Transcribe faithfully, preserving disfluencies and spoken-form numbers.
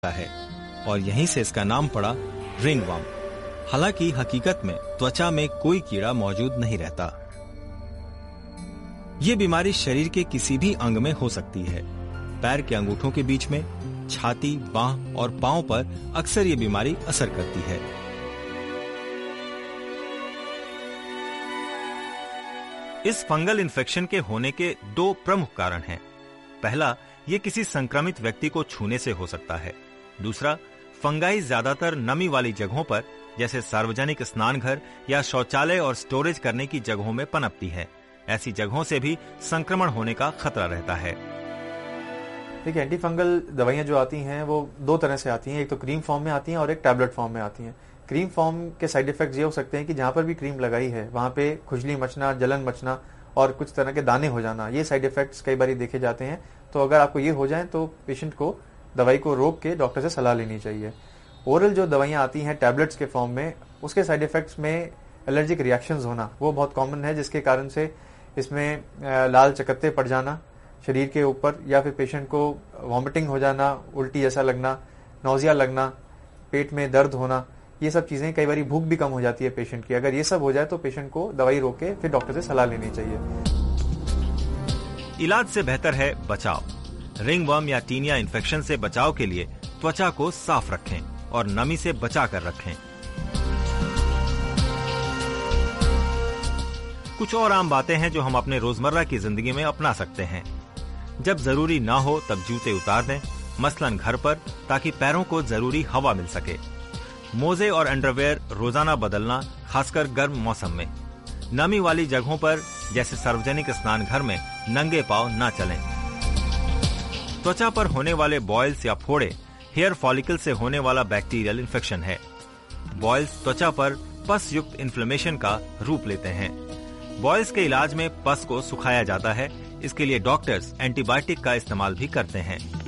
है और यहीं से इसका नाम पड़ा रिंगवर्म। हालांकि हकीकत में त्वचा में कोई कीड़ा मौजूद नहीं रहता। ये बीमारी शरीर के किसी भी अंग में हो सकती है। पैर के अंगूठों के बीच में, छाती, बाह और पांव पर अक्सर ये बीमारी असर करती है। इस फंगल इन्फेक्शन के होने के दो प्रमुख कारण हैं। पहला, ये किसी संक्रमित व्यक्ति को छूने से हो सकता है। दूसरा, फंगाई ज्यादातर नमी वाली जगहों पर जैसे सार्वजनिक स्नानघर या शौचालय और स्टोरेज करने की जगहों में पनपती है। ऐसी जगहों से भी संक्रमण होने का खतरा रहता है। देखिए, एंटी फंगल दवाइयां जो आती हैं वो दो तरह से आती हैं। एक तो क्रीम फॉर्म में आती हैं और एक टैबलेट फॉर्म में आती हैं। क्रीम फॉर्म के साइड इफेक्ट्स ये हो सकते हैं कि जहां पर भी क्रीम लगाई है वहां पे खुजली मचना, जलन मचना और कुछ तरह के दाने हो जाना, ये साइड इफेक्ट्स कई बार देखे जाते हैं। तो अगर आपको ये हो जाए तो पेशेंट को दवाई को रोक के डॉक्टर से सलाह लेनी चाहिए। ओरल जो दवाइयां आती हैं टैबलेट्स के फॉर्म में, उसके साइड इफेक्ट्स में एलर्जिक रिएक्शंस होना वो बहुत कॉमन है, जिसके कारण से इसमें लाल चकत्ते पड़ जाना शरीर के ऊपर, या फिर पेशेंट को वॉमिटिंग हो जाना, उल्टी जैसा लगना, नौजिया लगना, पेट में दर्द होना, ये सब चीजें, कई बार भूख भी कम हो जाती है पेशेंट की। अगर ये सब हो जाए तो पेशेंट को दवाई रोक के फिर डॉक्टर से सलाह लेनी चाहिए। इलाज से बेहतर है बचाव। रिंगवर्म या टीनिया इन्फेक्शन से बचाव के लिए त्वचा को साफ रखें और नमी से बचा कर रखें। कुछ और आम बातें हैं जो हम अपने रोजमर्रा की जिंदगी में अपना सकते हैं। जब जरूरी ना हो तब जूते उतार दें, मसलन घर पर, ताकि पैरों को जरूरी हवा मिल सके। मोजे और अंडरवेयर रोजाना बदलना, खासकर गर्म मौसम में। नमी वाली जगहों पर जैसे सार्वजनिक स्नानघर में नंगे पांव न चलें। त्वचा पर होने वाले बॉयल्स या फोड़े हेयर फॉलिकल से होने वाला बैक्टीरियल इन्फेक्शन है। बॉयल्स त्वचा पर पस युक्त इन्फ्लेमेशन का रूप लेते हैं। बॉयल्स के इलाज में पस को सुखाया जाता है। इसके लिए डॉक्टर्स एंटीबायोटिक का इस्तेमाल भी करते हैं।